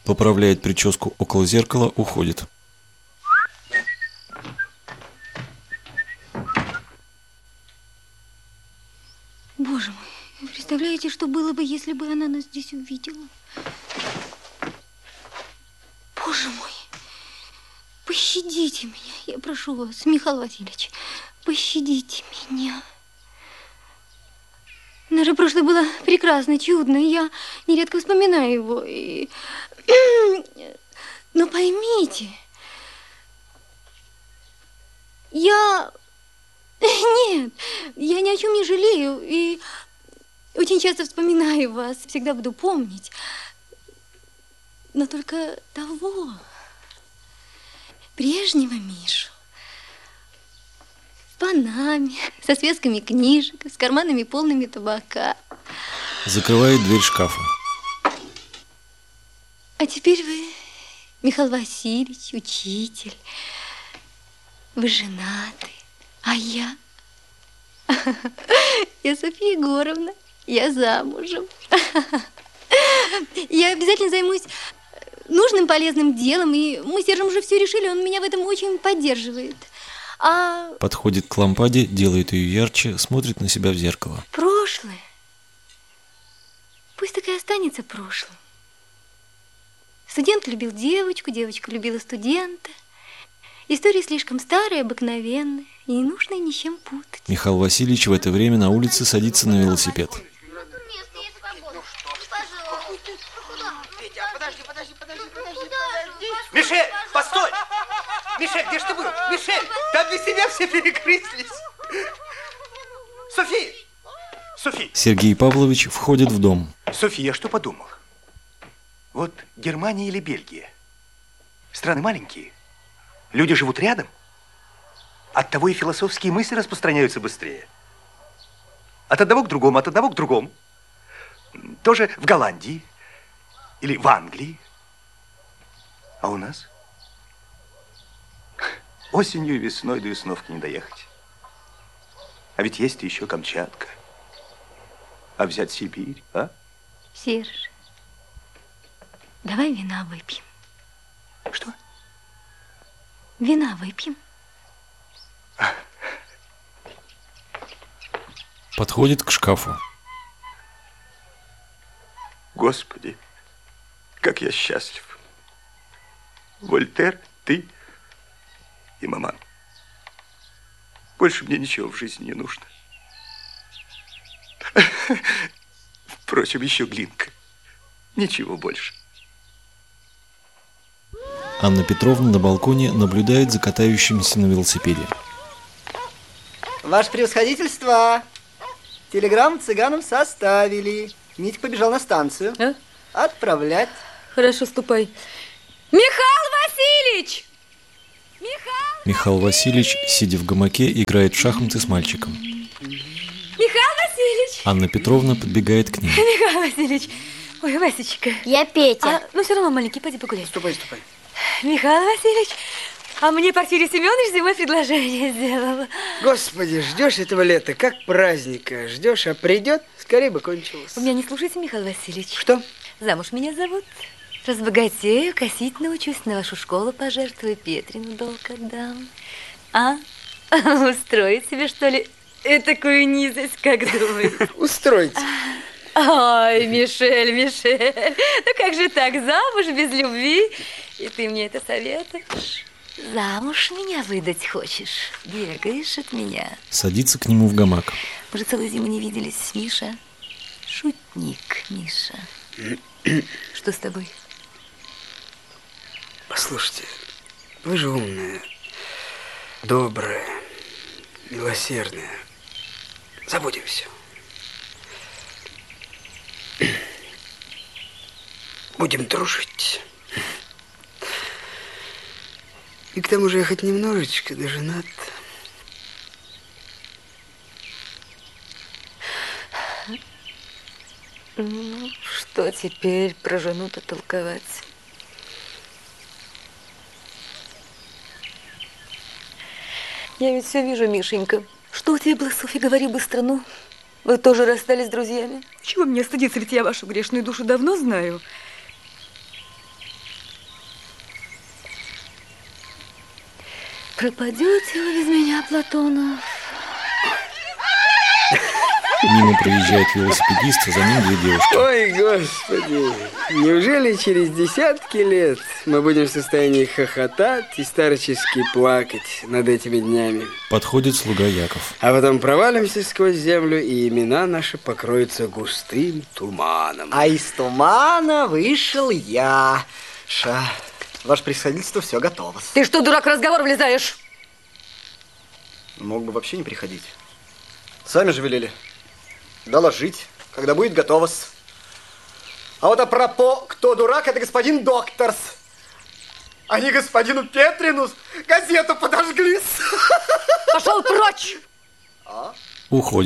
поправляет прическу около зеркала, уходит. Боже мой, вы представляете, что было бы, если бы она нас здесь увидела? Боже мой, пощадите меня, я прошу вас, Михаил Васильевич, пощадите меня. Наше прошлое было прекрасно, чудно, и я нередко вспоминаю его. Но поймите, Нет, я ни о чем не жалею и очень часто вспоминаю вас, всегда буду помнить. Но только того, прежнего Мишу, с панами, со связками книжек, с карманами полными табака. Закрывает дверь шкафа. А теперь вы, Михаил Васильевич, учитель, вы женаты, а я... Я Софья Егоровна, я замужем. Я обязательно займусь нужным, полезным делом, и мы с Сержем уже все решили, он меня в этом очень поддерживает. Подходит к лампаде, делает ее ярче, смотрит на себя в зеркало. Прошлое. Пусть так и останется прошлым. Студент любил девочку, девочка любила студента. История слишком старая, обыкновенная, и не нужно ни с чем путать. Михаил Васильевич в это время на улице садится на велосипед. Мишель, постой! Мишель, где ж ты был? Мишель, там без тебя все перекрестились. София! София! Сергей Павлович входит в дом. София, я что подумал? Вот Германия или Бельгия. Страны маленькие. Люди живут рядом. Оттого и философские мысли распространяются быстрее. От одного к другому, от одного к другому. Тоже в Голландии или в Англии. А у нас? Осенью и весной до Ясновки не доехать. А ведь есть еще Камчатка. А взять Сибирь, а? Серж, давай вина выпьем. Что? Вина выпьем. Подходит к шкафу. Господи, как я счастлив. Вольтер, ты и маман. Больше мне ничего в жизни не нужно. Впрочем, еще Глинка. Ничего больше. Анна Петровна на балконе наблюдает за катающимся на велосипеде. Ваше превосходительство, телеграмму цыганам составили. Митя побежал на станцию. А? Отправлять. Хорошо, ступай. Михаил Васильевич! Михаил Васильевич, сидя в гамаке, играет в шахматы с мальчиком. Михаил Васильевич! Анна Петровна подбегает к ним. Михаил Васильевич! Ой, Васечка. Я Петя. Ну, все равно, маленький, пойди погуляй. Ступай, ступай. Михаил Васильевич, а мне Порфирий Семенович зимой предложение сделал. Господи, ждешь этого лета, как праздника. Ждешь, а придет, скорее бы кончилось. Вы меня не слушайте, Михаил Васильевич. Что? Замуж меня зовут. Разбогатею, косить научусь, на вашу школу пожертвую, Петрину долг отдам. А? Устроить себе, что ли, такую низость, как думаете? Устроить. Ой, Мишель, Мишель, ну как же так, замуж без любви? И ты мне это советуешь? Замуж меня выдать хочешь? Бегаешь от меня. Садится к нему в гамак. Мы же целую зиму не виделись, Миша. Шутник, Миша. Что с тобой? Послушайте, вы же умная, добрая, милосердная. Забудем все. Будем дружить. И к тому же я хоть немножечко, да женат. Ну, что теперь про жену-то толковать? Я ведь все вижу, Мишенька. Что у тебя было, Софья? Говори быстро, ну. Вы тоже расстались с друзьями? Чего мне стыдиться, ведь я вашу грешную душу давно знаю. Пропадете вы без меня, Платонов. Мимо проезжает велосипедист, за ним две девушки. Ой, Господи, неужели через десятки лет мы будем в состоянии хохотать и старчески плакать над этими днями? Подходит слуга Яков. А потом провалимся сквозь землю, и имена наши покроются густым туманом. А из тумана вышел я. Ваше превосходительство, все готово. Ты что, дурак, в разговор влезаешь? Мог бы вообще не приходить. Сами же велели доложить, когда будет готово. А вот апропо, кто дурак, это господин Докторс. Они господину Петрину газету подожгли. Пошел прочь! Уходит.